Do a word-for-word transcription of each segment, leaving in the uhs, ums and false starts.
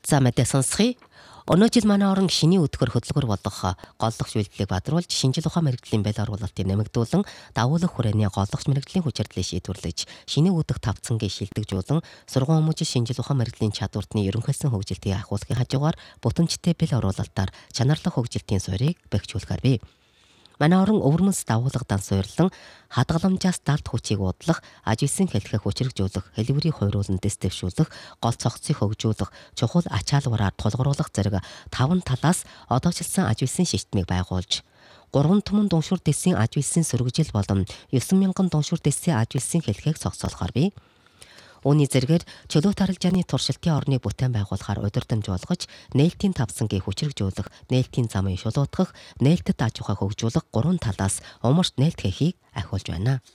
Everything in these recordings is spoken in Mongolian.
За мэдээ сонсхий. Өнөө жил манай орон шиний өдгөр хөдөлгөр болох голлогч үйлдэлийг бадруулж шинжил ухаан мэрэгжлийн бэл оруулалтыг нэмэгдүүлэн давуулах хүрээний голлогч мэрэгжлийн хүчирдлийг шийдвэрлэж шиний өдөх тавцангийн шилдэгжүүлэн сургууль хүмүүжил шинжил ухаан мэрэгжлийн чадвартны ерөнхийдсэн хөгжилтийг ахиулахын хажуугаар бүтэмжтэй бэл оруулалтаар чанарлах хөгжилтийн суурийг бэхжүүлэхээр бий. Манай орон өвөрмөс давуулгадан суйрлан хадгаламжаас далд хүчийг уудлах, аж үйлсийн хэлхэх хүчрэгжүүлэх, хэлбэрийг хойруулан дэс дэвшүүлэх, гол цогцыг хөгжүүлэх, чухал ачаалвараар тулгуурлах зэрэг таван талаас одоочилсан аж үйлсийн шийтмийг байгуулж, гурван түмэн дуншуур дэсийн аж үйлсийн сөргөжил болон есөн мянган дуншуур дэсийн аж үйлсийн хэлхийг цогцоолохоор бий. Үүний зэрэгээр чөлөө таралжааны туршилтын орныг бүтээн байгуулахаар удирдамж болгож, нээлтийн тавцангийг хүчрэгжүүлэх, нээлтийн замыг шулуутгах, нээлттэй аж ахуйг хөгжүүлэх гурван талаас умарч нээлт хийхийг ахиулж байна.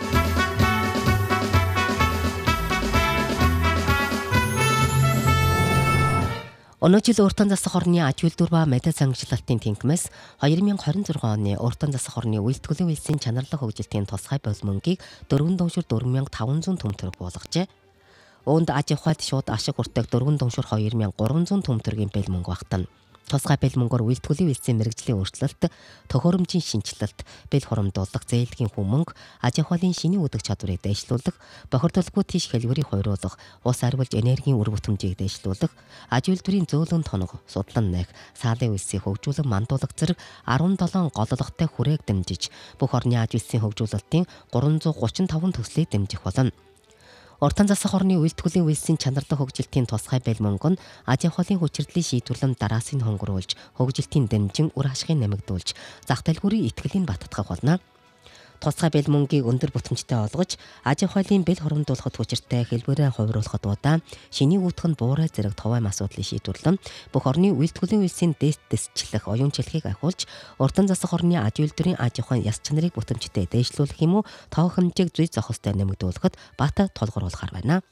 Өнөө жил Уртан засах орны аж үйлдвэр ба мэдээ зангижлалтын тэнхимээс хоёр мянган хорин зургаан оны Уртан засах орны үйлдвэрлэлийн үйлсийн чанарлах хөгжилтийн тусгай бол мөнгийг дөрвөн дуншуур дөрвөн мянган таван зуун төмтөрөг буулгажээ. Үүнд аж ахуйд шууд ашиг хүртэх дөрвөн дуншуур хоёр мянган гурван зуун төмтөргийн бэл мөнгө багтана. Тусгай бэл мөнгөөр үйлдвэрлэлийн үйлсийн мэрэгжлийн өөрчлөлт, төхөөрөмжийн шинжилэлт, бэл хурамдуулах, зээлгийн хүмүүнг, аж ахуйн шиний өдөх чадварыг дэвшлүүлэх, бохирдолгүй тийш хэлбэрийг хойруулах, ус арвилж энергийн үр бүтэмжийг дэвшлүүлэх, аж үйлдвэрийн зөөлөн тоног, судлан нээх, саалын үйлсийг хөгжүүлэн мандуулах зэрэг арван долоон голлогтой хүрээг дэмжиж, бүх орны аж үйлсийн хөгжүүлэлтийн гурван зуун гучин таван төслийг дэмжих болно. Уртан засах орны үйлдвэрлэлийн үйлсийн чанарлах хөгжилтийн тусгай бэл мөнгө нь аж ахуйн хүчирдлийг шийдвэрлэн дараасын хөнгөрүүлж, хөгжилтийн дэмжин үр ашигыг нэмэгдүүлж, зах дэлгүүрийн итгэлийн баттгах болно. Тусгай бэл мөнгийг өндөр бүтэмжтэй олгож, аж ахуйн бэл хурамдуулахад хүчиртэй хэлбэрээ хувируулахад удаа шиний үүтгэн буурай зэрэг товойм асуудлыг шийдвэрлэн, бүх орны үйлдвэрлэлийн үйлсийн дэс дэсчлэх, оюун чихлийг ахиулж, Уртан засах орны аж үйлдвэрийн аж ахуйн яс чанарыг бүтэмжтэй дээшлүүлэх юм уу, тоо хэмжээг зүй зохистой нэмэгдүүлэхэд бат тулгуурлахаар байна.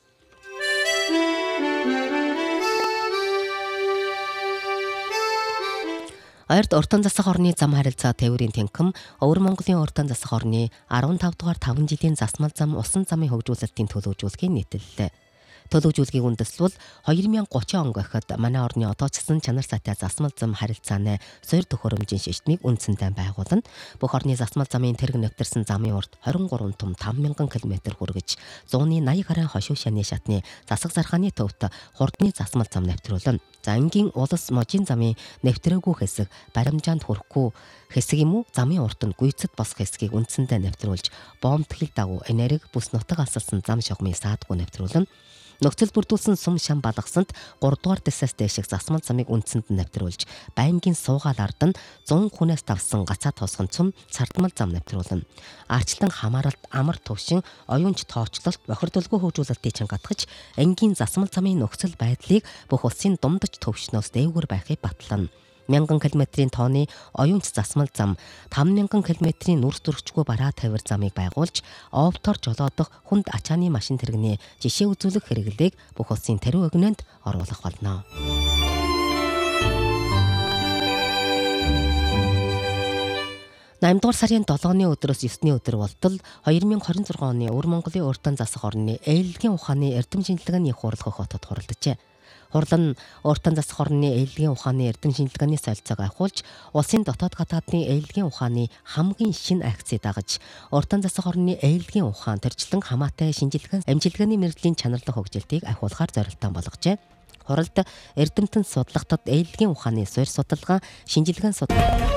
Ойрд Уртан засах орны зам харилцаа тээврийн тэнхим, Өвөр Монголын Уртан засах орны арван тав дугаар таван жилийн засмал зам усан замын хөгжүүлэлтийн төлөвлөжүүлгийн нийтлэлээ. Төлөвлөжүүлгийн үндэслэл хоёр мянган гучин он гэхэд манай орны одоочсон чанар сайтай засмал зам харилцааны суурь төхөөрөмжийн шийтмийг үндсэндээ байгуулна. Бүх орны засмал замын тэрэг нэвтэрсэн замын урт хорин гурван том таван мянган километр хүргэж, зууны наяг гаруй хошуу шаны шатны засаг зархааны төвд хурдны засмал зам нэвтрүүлнэ. За энгийн улас можийн замын нэвтрээгүй хэсэг, баримжаанд хүрэхгүй хэсэг юм уу, замын урт нь гүйцэд босох хэсгийг үндсэндээ нэвтрүүлж, боомтхил дагуу энерги бүс нутаг асалсан зам шугамыг саадгүй нэвтрүүлнэ. Нөхцөл бүрдүүлсэн сум шам балгасанд гурав дугаар дэсээс дээших засмал замыг үндсэнд нэвтрүүлж, байнгын суугаал ард нь зуун хүнээс давсан гацаа тосгон цум цардмал зам нэвтрүүлнэ. Арчлан хамааралт, амар төвшин, оюунч тоочлолт, бохирдолгүй хөгжүүлэлтийг чангатгаж, энгийн засмал замын нөхцөл байдлыг бүх улсын думдаж төвшнөөс дээгүүр байхыг батлана. Мянган километрийн тооны оюунч засмал зам, таван мянган километрийн нүрс зөрөгчгүй бараа тавир замыг байгуулж, овтор жолоодох хүнд ачааны машин тэрэгний жишээ үзүүлэх хэрэглээг бүх улсын тариу өгнөнд оруулах болно. наймдугаар сарын долооны өдрөөс есний өдөр болтол хоёр мянган хорин зургаан оны Өвөр Монголын Уртан засах орны ээлжийн ухааны эрдэм шинжилгээний хурлах хотод хурлажээ. Хурал нь Уртан засах орны ээлжийн ухааны эрдэм шинжилгээний солилцоог ахиулж, улсын дотоод гадаадны ээлжийн ухааны хамгийн шинэ акцийг дагаж, Уртан засах орны ээлжийн ухаан төрчлөн хамаатай шинжилгээ амжилтгааны мэргэжлийн чанарлах хөгжилтийг ахиулахаар зорилттой болгожээ. Хуралд эрдэмтэн судлахтад ээлжийн ухааны суурь судалгаа, шинжилгээний судалгаа